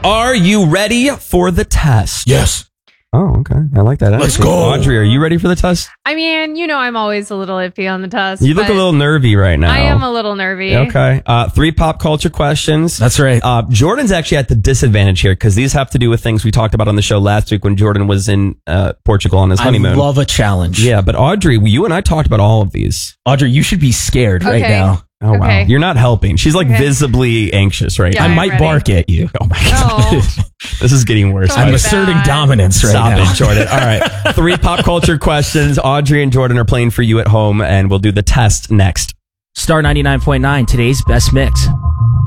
Are you ready for the test? Yes. Oh, okay. I like that. Let's go. Audrey, are you ready for the test? I mean, I'm always a little iffy on the test. You look a little nervy right now. I am a little nervy. Okay. 3 pop culture questions. That's right. Jordan's actually at the disadvantage here because these have to do with things we talked about on the show last week when Jordan was in Portugal on his honeymoon. I love a challenge. Yeah, but Audrey, you and I talked about all of these. Audrey, you should be scared right now. Oh, wow. Okay. You're not helping. She's like visibly anxious right Yeah, now. I might bark at you. Oh my God. This is getting worse. Don't I'm be asserting bad. dominance right Stop now. it, Jordan. All right. 3 pop culture questions. Audrey and Jordan are playing for you at home, and we'll do the test next. Star 99.9, today's best mix.